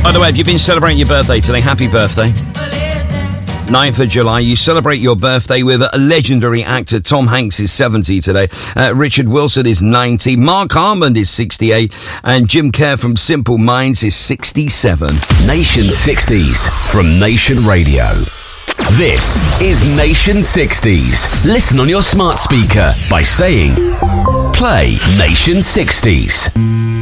By the way, have you been celebrating your birthday today? Happy birthday. 9th of July, you celebrate your birthday with a legendary actor. Tom Hanks is 70 today. Richard Wilson is 90. Mark Harmon is 68. And Jim Kerr from Simple Minds is 67. Nation 60s from Nation Radio. This is Nation 60s. Listen on your smart speaker by saying, play Nation 60s.